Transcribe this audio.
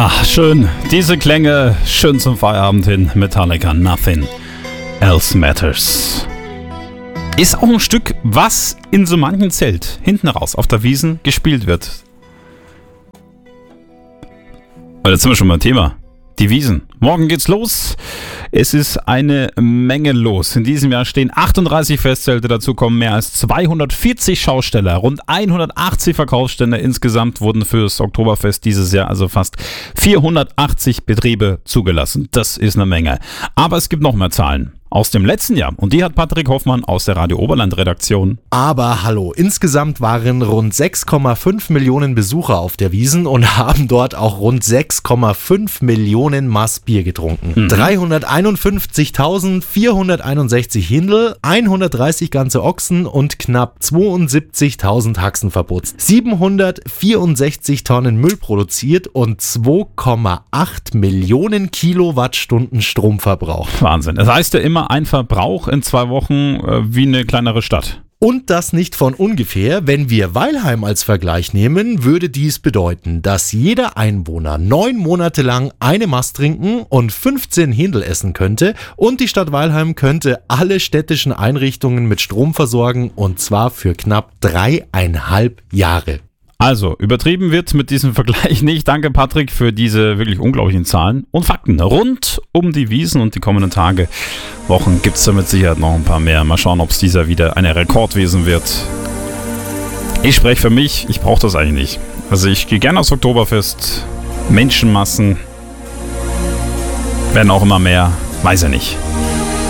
Ach, schön. Diese Klänge, schön zum Feierabend hin. Metallica, Nothing Else Matters. Ist auch ein Stück, was in so manchem Zelt hinten raus auf der Wiesn gespielt wird. Weil jetzt sind wir schon beim Thema. Die Wiesn. Morgen geht's los. Es ist eine Menge los. In diesem Jahr stehen 38 Festzelte, dazu kommen mehr als 240 Schausteller, rund 180 Verkaufsstände. Insgesamt wurden fürs Oktoberfest dieses Jahr also fast 480 Betriebe zugelassen. Das ist eine Menge. Aber es gibt noch mehr Zahlen aus dem letzten Jahr. Und die hat Patrick Hoffmann aus der Radio Oberland Redaktion. Aber hallo, insgesamt waren rund 6,5 Millionen Besucher auf der Wiesn und haben dort auch rund 6,5 Millionen Maß Bier getrunken. 351.461 Hindel, 130 ganze Ochsen und knapp 72.000 Haxen verputzt. 764 Tonnen Müll produziert und 2,8 Millionen Kilowattstunden Strom verbraucht. Wahnsinn. Das heißt ja immer ein Verbrauch in 2 Wochen wie eine kleinere Stadt. Und das nicht von ungefähr. Wenn wir Weilheim als Vergleich nehmen, würde dies bedeuten, dass jeder Einwohner 9 Monate lang eine Mast trinken und 15 Hindel essen könnte. Und die Stadt Weilheim könnte alle städtischen Einrichtungen mit Strom versorgen, und zwar für knapp 3,5 Jahre. Also, übertrieben wird mit diesem Vergleich nicht. Danke, Patrick, für diese wirklich unglaublichen Zahlen und Fakten rund um die Wiesn. Und die kommenden Tage, Wochen gibt es da mit Sicherheit noch ein paar mehr. Mal schauen, ob es dieser wieder eine Rekordwiesn wird. Ich spreche für mich, ich brauche das eigentlich nicht. Also ich gehe gerne aufs Oktoberfest. Menschenmassen werden auch immer mehr. Weiß ja nicht.